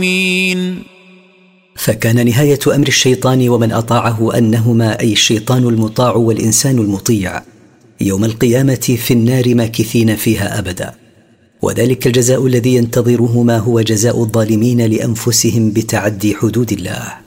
فكان نهاية أمر الشيطان ومن أطاعه أنهما أي الشيطان المطاع والإنسان المطيع يوم القيامة في النار ماكثين فيها أبدا، وذلك الجزاء الذي ينتظرهما هو جزاء الظالمين لأنفسهم بتعدي حدود الله.